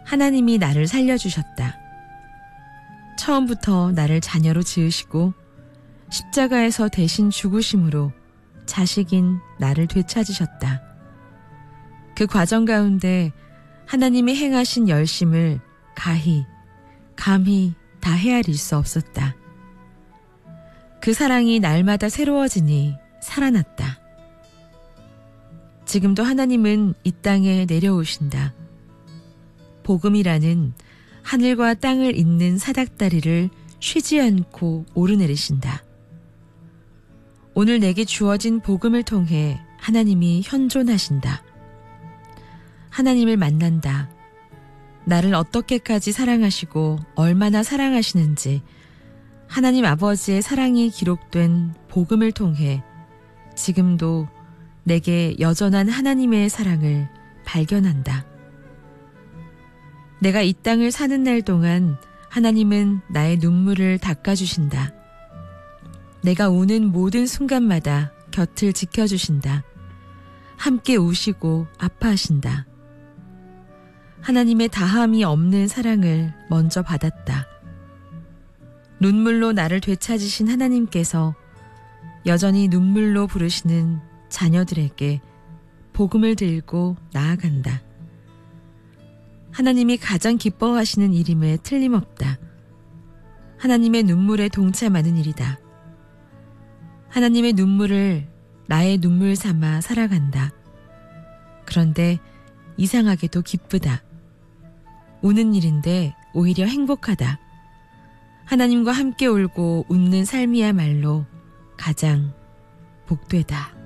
하나님이 나를 살려주셨다. 처음부터 나를 자녀로 지으시고 십자가에서 대신 죽으심으로 자식인 나를 되찾으셨다. 그 과정 가운데 하나님이 행하신 열심을 감히 다 헤아릴 수 없었다. 그 사랑이 날마다 새로워지니 살아났다. 지금도 하나님은 이 땅에 내려오신다. 복음이라는 하늘과 땅을 잇는 사닥다리를 쉬지 않고 오르내리신다. 오늘 내게 주어진 복음을 통해 하나님이 현존하신다. 하나님을 만난다. 나를 어떻게까지 사랑하시고 얼마나 사랑하시는지 하나님 아버지의 사랑이 기록된 복음을 통해 지금도 내게 여전한 하나님의 사랑을 발견한다. 내가 이 땅을 사는 날 동안 하나님은 나의 눈물을 닦아주신다. 내가 우는 모든 순간마다 곁을 지켜주신다. 함께 우시고 아파하신다. 하나님의 다함이 없는 사랑을 먼저 받았다. 눈물로 나를 되찾으신 하나님께서 여전히 눈물로 부르시는 자녀들에게 복음을 들고 나아간다. 하나님이 가장 기뻐하시는 일임에 틀림없다. 하나님의 눈물에 동참하는 일이다. 하나님의 눈물을 나의 눈물 삼아 살아간다. 그런데 이상하게도 기쁘다. 우는 일인데 오히려 행복하다. 하나님과 함께 울고 웃는 삶이야말로 가장 복되다.